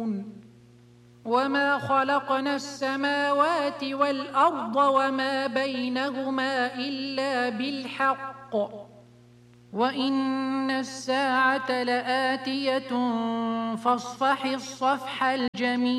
وما خلقنا السماوات والأرض وما بينهما إلا بالحق وإن الساعة لآتية فاصفح الصفح الجميل